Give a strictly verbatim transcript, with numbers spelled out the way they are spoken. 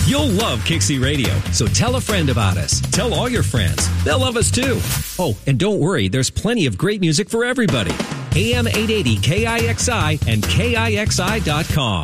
You'll love Kixie Radio, so tell a friend about us. Tell all your friends. They'll love us too. Oh, and don't worry, there's plenty of great music for everybody. A M eight eighty K I X I and K I X I dot com.